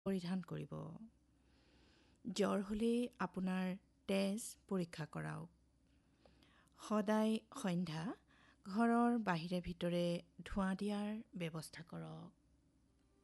পৰিধান কৰিব। জ্বৰ হ'লেই আপোনাৰ তেজ পৰীক্ষা কৰাওক। সদায় সন্ধ্যা ঘৰৰ বাহিৰে ভিতৰে ধোঁৱা দিয়াৰ ব্যৱস্থা কৰক।